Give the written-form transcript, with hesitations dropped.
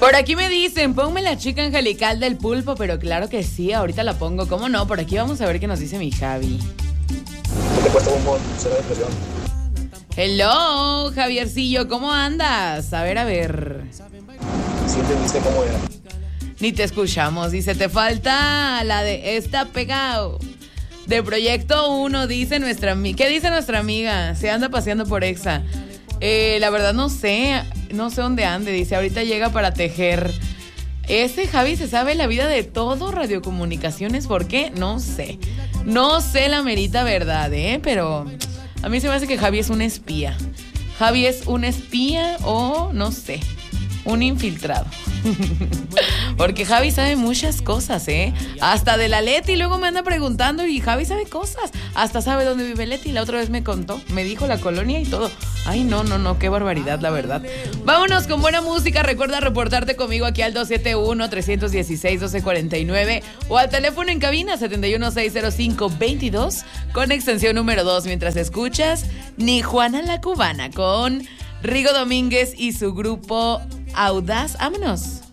Por aquí me dicen, ponme la chica angelical del pulpo, pero claro que sí, ahorita la pongo, ¿cómo no? Por aquí vamos a ver qué nos dice mi Javi. ¿Qué te cuesta bombón? Será depresión. Hello, Javiercillo, ¿cómo andas? A ver. ¿Sí entendiste cómo era? Ni te escuchamos, dice, te falta la de Está Pegado. De Proyecto 1, dice nuestra amiga. ¿Qué dice nuestra amiga? Se anda paseando por Exa. La verdad no sé dónde ande, dice, ahorita llega para tejer. Ese Javi se sabe la vida de todo radiocomunicaciones, ¿por qué? No sé la merita verdad, pero a mí se me hace que Javi es un espía. Javi es un espía o no sé, un infiltrado. Porque Javi sabe muchas cosas, hasta de la Leti, luego me anda preguntando y Javi sabe cosas, hasta sabe dónde vive Leti, la otra vez me contó, me dijo la colonia y todo. Ay, no, qué barbaridad, la verdad. Vámonos con buena música, recuerda reportarte conmigo aquí al 271-316-1249 o al teléfono en cabina 7160522 con extensión número 2 mientras escuchas Ni Juana la Cubana con Rigo Domínguez y su grupo Audaz. Vámonos.